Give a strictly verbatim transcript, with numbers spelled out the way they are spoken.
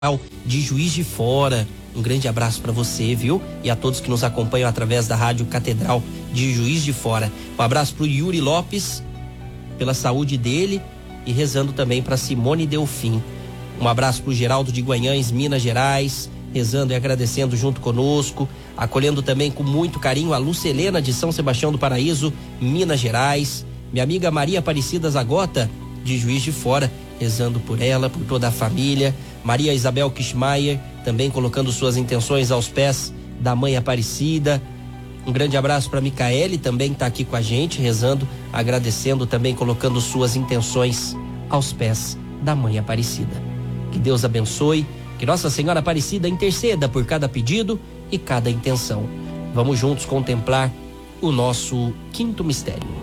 de Juiz de Fora. Um grande abraço para você, viu? E a todos que nos acompanham através da Rádio Catedral de Juiz de Fora. Um abraço pro Yuri Lopes, pela saúde dele, e rezando também para Simone Delfim. Um abraço pro Geraldo de Guanhães, Minas Gerais, rezando e agradecendo junto conosco, acolhendo também com muito carinho a Lucelena de São Sebastião do Paraíso, Minas Gerais. Minha amiga Maria Aparecida Zagota, de Juiz de Fora, rezando por ela, por toda a família. Maria Isabel Kishmaier, também colocando suas intenções aos pés da Mãe Aparecida. Um grande abraço para Micaele, também está aqui com a gente, rezando, agradecendo, também colocando suas intenções aos pés da Mãe Aparecida. Que Deus abençoe, que Nossa Senhora Aparecida interceda por cada pedido e cada intenção. Vamos juntos contemplar o nosso quinto mistério.